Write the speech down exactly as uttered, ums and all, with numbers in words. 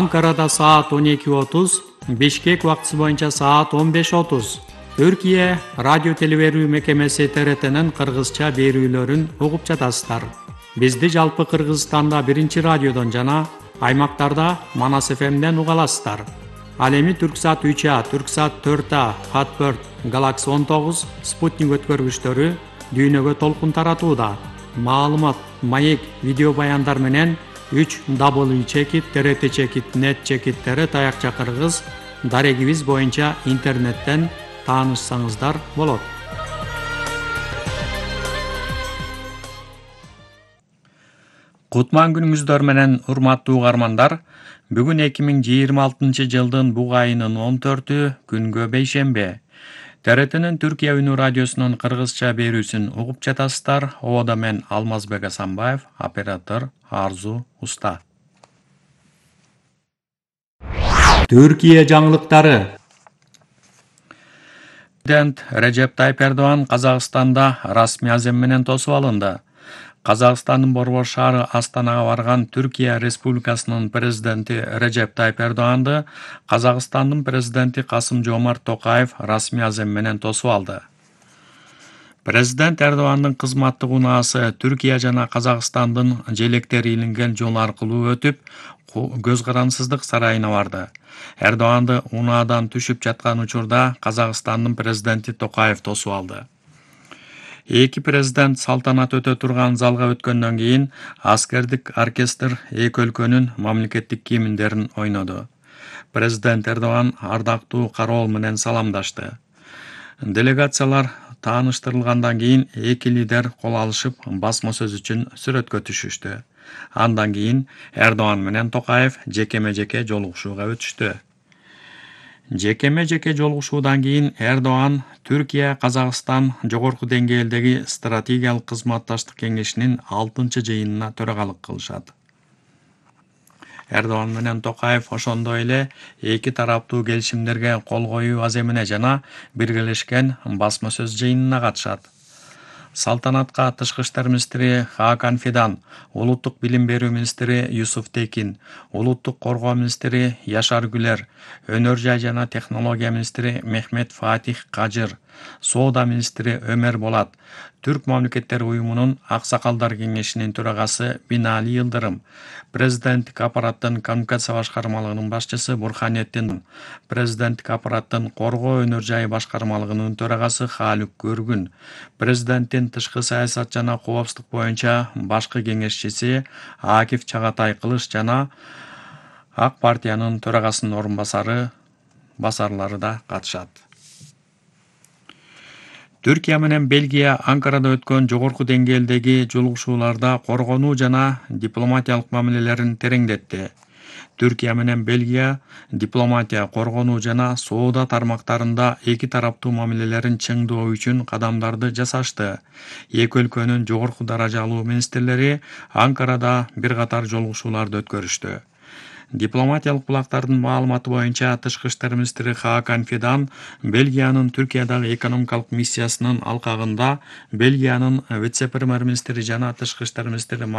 Анкарада саат он эки отуз, Бишкек убактысы боюнча саат он беш отуз. Түркия радио телеберүү мекемеси Т Р Т'нин кыргызча берүүлөрүн угуп жатасыздар. Бизди жалпы Кыргызстанда биринчи радиодон жана аймактарда Манас Ф M'ден уга аласыздар. Ал эми Түрксат үч А, Түрксат төрт А, Fatbird, Galaxy он тогуз, Спутник өткөргүчтөрү дүйнөгө толкун таратууда. Маалымат, маек, видео баяндар менен үч W чекит, Т Р Т чекит, нет чекиттери таякча кыргыз дарегибиз боюнча интернеттен таанышсаңыздар болот. Кутман күнүңүздөр менен урматтуу угармандар, бүгүн эки миң жыйырма алтынчы жылдын буг айынын он төртү күнгө бейшембе. Т Р T'нин Түркия үнү радиосунун кыргызча берүүсүн угуп жатасыздар. Обода мен Алмазбек Асанбаев, оператор Арзу Уста. Түркия жаңылыктары. Президент Режеп Тайып Эрдоган Казакстанда расмий азем менен тосуп алынды. Казакстандын борбор шаары Астанага барган Түркия Республикасынын президенти Режеп Тайып Эрдоганды Казакстандын президенти Касым Жомарт Токаев расмий азем менен тосуп алды. Президент Эрдогандын кызматтык унаасы Түркия жана Казакстандын желектери илинген жол аркылуу өтүп, көз карансыздык сарайына барды. Эрдоганды унаадан түшүп жаткан учурда Казакстандын президенти Токаев тосуп алды. Эки президент салтанат өтө турган залга өткөндөн кийин аскердик оркестр эки өлкөнүн мамлекеттик кийимдерин ойноду. Президент Эрдоган ардактуу кароол менен саламдашты. Делегациялар тааныштырылгандан кийин эки лидер кол алышып басма сөз үчүн сүрөткө түшүштү. Андан кийин Эрдоган менен Токаев жекеме-жеке жолугушууга өтүштү. Жекеме-жеке жолугушуудан кийин Эрдоган Түркия Казакстан жогорку деңгээлдеги стратегиялык кызматташтык кеңешинин алтынчы жыйынына төрагалык кылышат. Эрдоган менен Токаев ошондой эле эки тараптуу келишимдерге кол коюу аземине жана биргелешкен басма сөз жыйынына катышат. Салтанатка тышкы иштер министри Хакан Фидан, улуттук билим берүү министри Юсуф Текин, улуттук коргоо министри Яшар Гүлер, өнөр жай жана технология министри Мехмет Фатих Кажыр, соода министри Өмер Болат, Түрк мамлекеттери уюмунун аксакалдар кеңешинин төрагасы Бинали Йылдырым, президенттик аппараттын коммуникация башкармалыгынын башчысы Бурханеттин, президенттик аппараттын коргоо өнөр жай башкармалыгынын төрагасы Халук Көргүн, президенттин тышкы саясат жана коопсуздук боюнча башкы кеңешчиси Акиф Чагатай Кылыч жана Ак партиянын төрагасынын орун басары басарлары да катышат. Түркия менен Бельгия Анкарада өткөн жогорку деңгээлдеги жолугушууларда коргонуу жана дипломатиялык мамилелерин тереңдетти. Түркия менен Бельгия дипломатия, коргонуу жана соода тармактарында эки тараптуу мамилелерин чыңдоо үчүн кадамдарды жасашты. Эки өлкөнүн жогорку даражалуу министрлери Анкарада бир катар жолугушууларды өткөрүштү. Дипломатиялык булактардын маалыматы боюнча тышкы иштер министри Хакан Фидан Бельгиянын Түркиядагы экономикалык миссиясынын алкагында Бельгиянын вице-премьер министри жана тышкы иштер министри